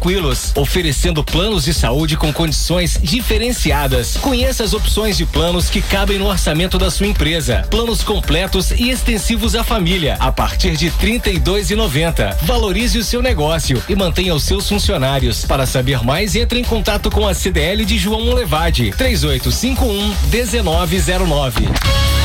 tranquilos, oferecendo planos de saúde com condições diferenciadas. Conheça as opções de planos que cabem no orçamento da sua empresa. Planos completos e extensivos à família, a partir de R$ 32,90. Valorize o seu negócio e mantenha os seus funcionários. Para saber mais, entre em contato com a CDL de João Molevade, 3851-1909.